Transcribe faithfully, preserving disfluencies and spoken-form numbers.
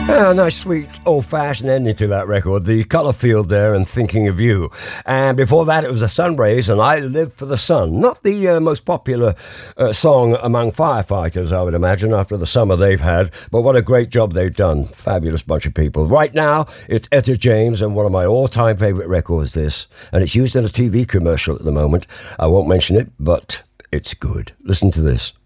Ah, nice, sweet, old-fashioned ending to that record. The Colour Field there and Thinking of You. And before that, it was the Sunrays and I Live for the Sun. Not the uh, most popular uh, song among firefighters, I would imagine, after the summer they've had. But what a great job they've done. Fabulous bunch of people. Right now, it's Etta James and one of my all-time favourite records, this. And it's used in a T V commercial at the moment. I won't mention it, but it's good. Listen to this.